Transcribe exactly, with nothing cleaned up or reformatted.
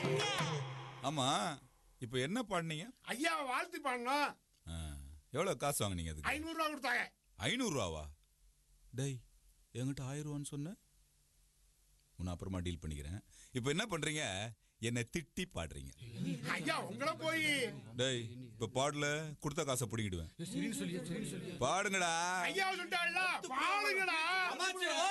ஆமா, இப்போ என்ன பாடுனீங்க? ஐயாவை வாழ்த்து பாடணும். எவ்வளவு காசு வாங்குனீங்க அதுக்கு? ஐநூறு ரூபா கொடுத்தாங்க. ஐநூறு ரூபாவா? டேய், என்கிட்ட ஆயிரம் ரூபான்னு சொன்ன. உன்னை அப்புறமா டீல் பண்ணிக்கிறேன். இப்போ என்ன பண்றீங்க? என்னை திட்டி பாடுறீங்க. ஐயா உங்களை போய் டேய், இப்ப பாடல கொடுத்த காசை பிடிக்கிடுவேன். பாடுங்கடா. ஐயா சொல்லிட்டாள்ல பாடுங்கடா.